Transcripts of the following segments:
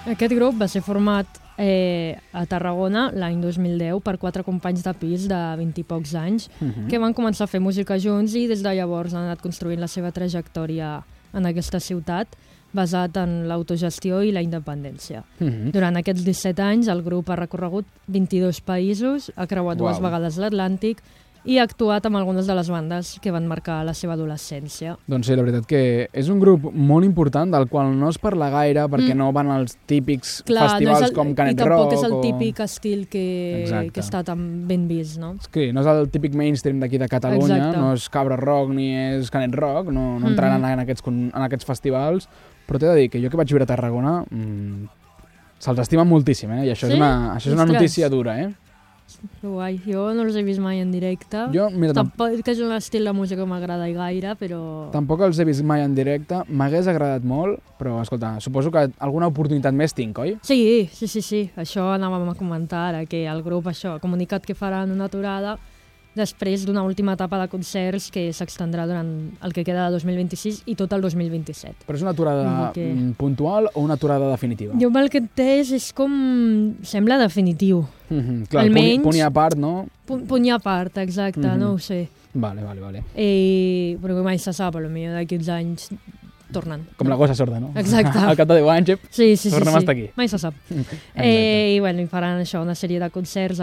Aquest grup va ser format a Tarragona l'any 2010 per 4 companys de pis de 20 i pocs anys que van començar a fer música junts i des de llavors han anat construint la seva trajectòria en aquesta ciutat basat en l'autogestió i la independència. Durant aquests 17 anys el grup ha recorregut 22 països, ha creuat 2 vegades l'Atlàntic i ha actuat amb algunes de les bandes que van marcar la seva adolescència. Doncs sí, la veritat que és un grup molt important del qual no es parla gaire perquè no van als típics festivals com Canet Rock. I tampoc és el típic estil que està tan ben vist, no? Sí, no és el típic mainstream d'aquí de Catalunya, no és Cabra Rock ni és Canet Rock, no entraran en aquests festivals, però t'he de dir que jo que vaig viure a Tarragona se'ls estima moltíssim, i això és una notícia dura, Guai, jo no els he vist mai en directe. Tampoc és un estil de música que m'agrada gaire, però... Tampoc els he vist mai en directe. M'hagués agradat molt, però, escolta, suposo que alguna oportunitat més tinc, oi? Sí. Això anàvem a comentar ara, que el grup ha comunicat que faran una aturada després d'una última etapa de concerts que s'extendrà durant el que queda de 2026 i tot el 2027. Però és una aturada puntual o una aturada definitiva? Jo el que he entès és com... sembla definitiu. Clar, almenys, punt i a part, no? Punt i a part, exacte, no ho sé. Vale. Però mai se sap, potser d'aquí uns anys tornen. Com la gossa sorda, no? Exacte. Al cap de 10 anys, tornem a estar aquí. Mai se sap. I faran això, una sèrie de concerts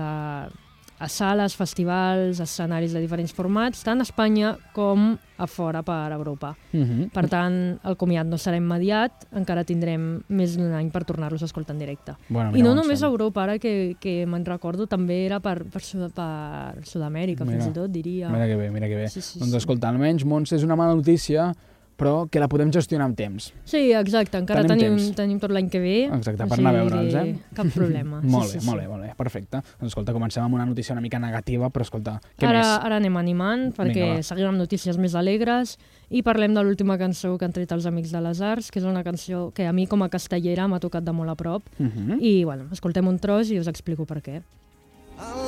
a sales, festivals, escenaris de diferents formats, tant a Espanya com a fora per Europa. Per tant, el comiat no serà immediat, encara tindrem més d'un any per tornar-los a escoltar en directe. I no només a Europa, ara que me'n recordo, també era per Sud-amèrica, fins i tot, diria. Mira que bé. Doncs escolta, almenys, Montse, és una mala notícia, però que la podem gestionar amb temps. Sí, exacte, encara tenim tot l'any que ve. Exacte, per anar a veure'ls, Cap problema. Molt bé, perfecte. Doncs escolta, comencem amb una notícia una mica negativa, però escolta, què més? Ara anem animant, perquè seguim amb notícies més alegres i parlem de l'última cançó que han tret els Amics de les Arts, que és una cançó que a mi com a castellera m'ha tocat de molt a prop. I, escoltem un tros i us explico per què.